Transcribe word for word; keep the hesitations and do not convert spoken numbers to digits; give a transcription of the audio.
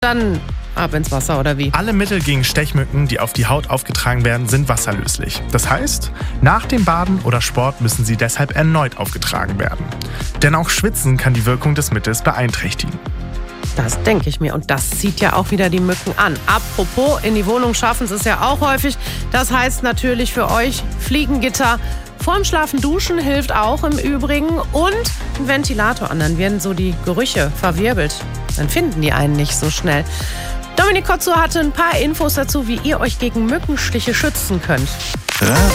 dann ab ins Wasser oder wie? Alle Mittel gegen Stechmücken, die auf die Haut aufgetragen werden, sind wasserlöslich. Das heißt, nach dem Baden oder Sport müssen sie deshalb erneut aufgetragen werden. Denn auch Schwitzen kann die Wirkung des Mittels beeinträchtigen. Das denke ich mir. Und das zieht ja auch wieder die Mücken an. Apropos, in die Wohnung schaffen sie es ja auch häufig. Das heißt natürlich für euch Fliegengitter. Vorm Schlafen duschen hilft auch im Übrigen. Und ein Ventilator an, dann werden so die Gerüche verwirbelt. Dann finden die einen nicht so schnell. Dominik Kotzur hatte ein paar Infos dazu, wie ihr euch gegen Mückenstiche schützen könnt.